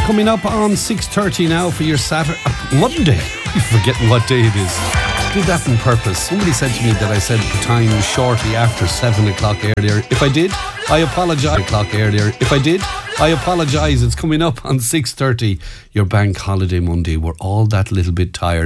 coming up on 6:30 now for your Saturday, Monday. You're forgetting what day it is. Did that on purpose. Somebody said to me that I said the time shortly after 7 o'clock earlier. If I did, I apologise. It's coming up on 6:30, your bank holiday Monday. We're all that little bit tired.